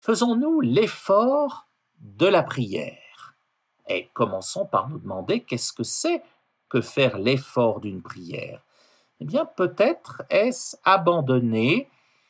Faisons-nous l'effort de la prière? Et commençons par nous demander qu'est-ce que c'est que faire l'effort d'une prière? Eh bien, peut-être est-ce abandonner,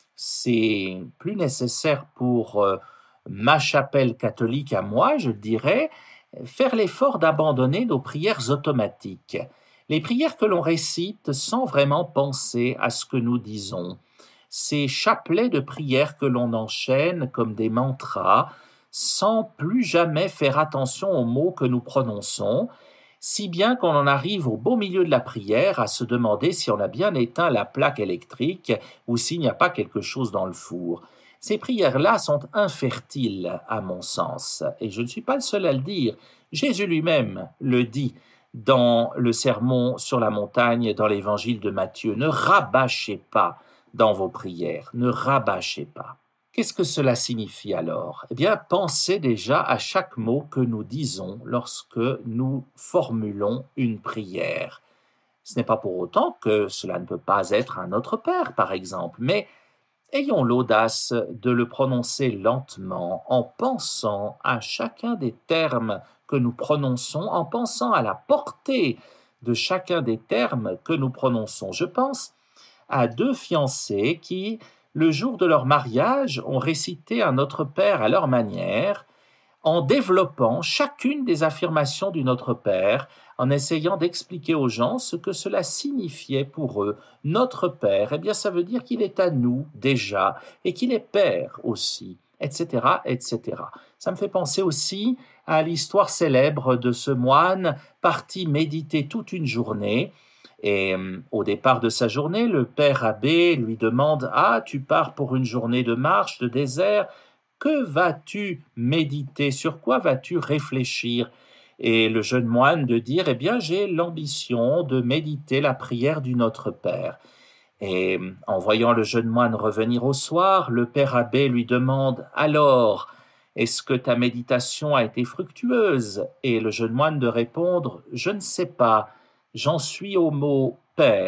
c'est plus nécessaire pour ma chapelle catholique à moi, je dirais, faire l'effort d'abandonner nos prières automatiques. Les prières que l'on récite sans vraiment penser à ce que nous disons. Ces chapelets de prières que l'on enchaîne comme des mantras, sans plus jamais faire attention aux mots que nous prononçons, si bien qu'on en arrive au beau milieu de la prière à se demander si on a bien éteint la plaque électrique ou s'il n'y a pas quelque chose dans le four. Ces prières-là sont infertiles, à mon sens, et je ne suis pas le seul à le dire. Jésus lui-même le dit dans le sermon sur la montagne dans l'évangile de Matthieu. Ne rabâchez pas dans vos prières, ne rabâchez pas. Qu'est-ce que cela signifie alors? Eh bien, pensez déjà à chaque mot que nous disons lorsque nous formulons une prière. Ce n'est pas pour autant que cela ne peut pas être un Notre Père, par exemple, mais ayons l'audace de le prononcer lentement, en pensant à chacun des termes que nous prononçons, en pensant à la portée de chacun des termes que nous prononçons. Je pense à deux fiancés qui, le jour de leur mariage, ont récité un Notre Père à leur manière, en développant chacune des affirmations du Notre Père, en essayant d'expliquer aux gens ce que cela signifiait pour eux. Notre Père, eh bien ça veut dire qu'il est à nous déjà, et qu'il est Père aussi, etc., etc. Ça me fait penser aussi à l'histoire célèbre de ce moine parti méditer toute une journée, et au départ de sa journée, le père abbé lui demande « Ah, tu pars pour une journée de marche, de désert, que vas-tu méditer? Sur quoi vas-tu réfléchir ?» Et le jeune moine de dire « Eh bien, j'ai l'ambition de méditer la prière du Notre Père. » Et en voyant le jeune moine revenir au soir, le père abbé lui demande « Alors, est-ce que ta méditation a été fructueuse ?» Et le jeune moine de répondre « Je ne sais pas, j'en suis au mot Père. »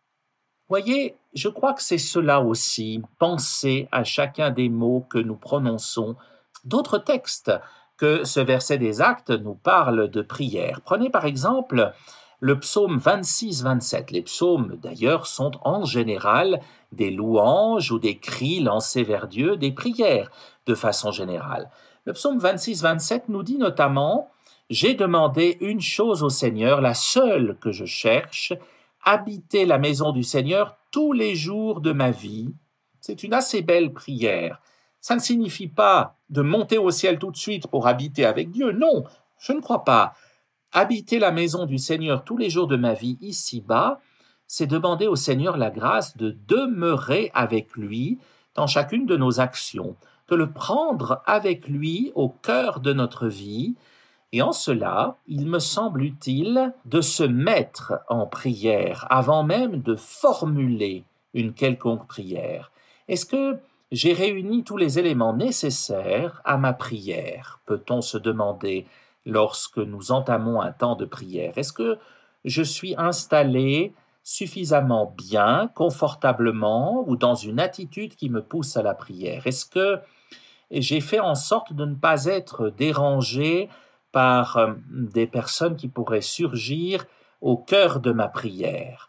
Voyez, je crois que c'est cela aussi, penser à chacun des mots que nous prononçons. D'autres textes que ce verset des Actes nous parlent de prière. Prenez par exemple le psaume 26-27. Les psaumes, d'ailleurs, sont en général des louanges ou des cris lancés vers Dieu, des prières de façon générale. Le psaume 26-27 nous dit notamment « J'ai demandé une chose au Seigneur, la seule que je cherche, habiter la maison du Seigneur tous les jours de ma vie. » C'est une assez belle prière. Ça ne signifie pas de monter au ciel tout de suite pour habiter avec Dieu. Non, je ne crois pas. Habiter la maison du Seigneur tous les jours de ma vie ici-bas, c'est demander au Seigneur la grâce de demeurer avec lui dans chacune de nos actions, de le prendre avec lui au cœur de notre vie. Et en cela, il me semble utile de se mettre en prière avant même de formuler une quelconque prière. Est-ce que j'ai réuni tous les éléments nécessaires à ma prière? Peut-on se demander lorsque nous entamons un temps de prière. Est-ce que je suis installé suffisamment bien, confortablement ou dans une attitude qui me pousse à la prière? Est-ce que j'ai fait en sorte de ne pas être dérangé par des personnes qui pourraient surgir au cœur de ma prière?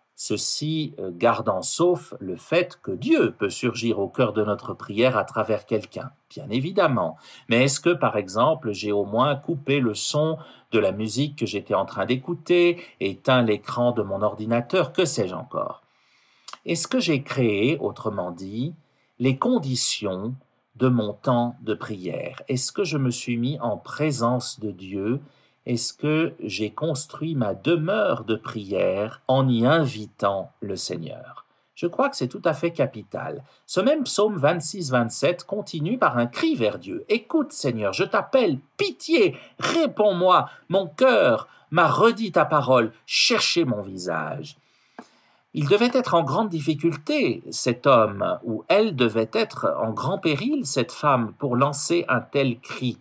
Ceci gardant sauf le fait que Dieu peut surgir au cœur de notre prière à travers quelqu'un, bien évidemment. Mais est-ce que, par exemple, j'ai au moins coupé le son de la musique que j'étais en train d'écouter, éteint l'écran de mon ordinateur, que sais-je encore? Est-ce que j'ai créé, autrement dit, les conditions de mon temps de prière? Est-ce que je me suis mis en présence de Dieu? Est-ce que j'ai construit ma demeure de prière en y invitant le Seigneur? Je crois que c'est tout à fait capital. Ce même psaume 26-27 continue par un cri vers Dieu. « Écoute, Seigneur, je t'appelle, pitié, réponds-moi, mon cœur m'a redit ta parole, cherchez mon visage. » Il devait être en grande difficulté, cet homme, ou elle devait être en grand péril, cette femme, pour lancer un tel cri.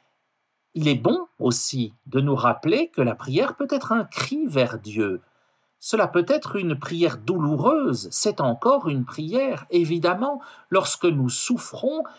Il est bon aussi de nous rappeler que la prière peut être un cri vers Dieu. Cela peut être une prière douloureuse, c'est encore une prière, évidemment. Lorsque nous souffrons,